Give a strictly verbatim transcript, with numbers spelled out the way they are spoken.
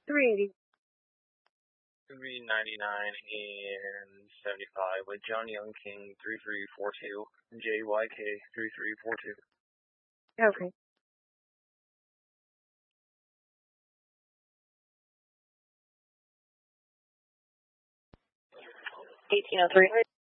three eighty. Gonna be ninety-nine and seventy-five with John Young King three three four two, J Y K three three four two. Okay. eighteen oh three.